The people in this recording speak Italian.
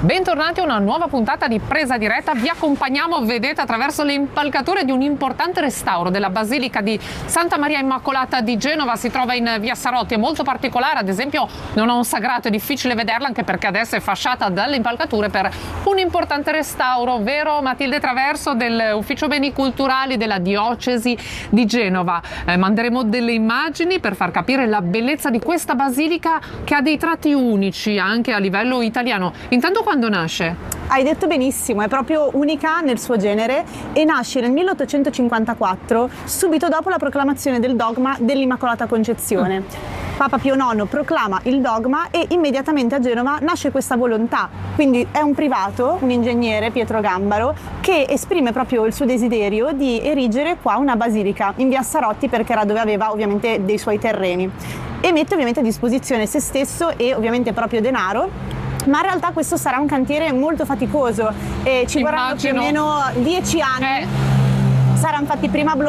Bentornati a una nuova puntata di Presa Diretta. Vi accompagniamo, vedete, attraverso le impalcature di un importante restauro della Basilica di Santa Maria Immacolata di Genova. Si trova in via Sarotti, è molto particolare, ad esempio non ha un sagrato, è difficile vederla anche perché adesso è fasciata dalle impalcature per un importante restauro, vero Matilde Traverso, dell'Ufficio Beni Culturali della Diocesi di Genova. Manderemo delle immagini per far capire la bellezza di questa basilica che ha dei tratti unici anche a livello italiano. Intanto, quando nasce? Hai detto benissimo, è proprio unica nel suo genere e nasce nel 1854, subito dopo la proclamazione del dogma dell'Immacolata Concezione. Papa Pio IX proclama il dogma e immediatamente a Genova nasce questa volontà. Quindi è un privato, un ingegnere, Pietro Gambaro, che esprime proprio il suo desiderio di erigere qua una basilica in via Sarotti, perché era dove aveva ovviamente dei suoi terreni, e mette ovviamente a disposizione se stesso e ovviamente proprio denaro. Ma in realtà questo sarà un cantiere molto faticoso e ci vorranno più o meno 10 anni. Saranno fatti prima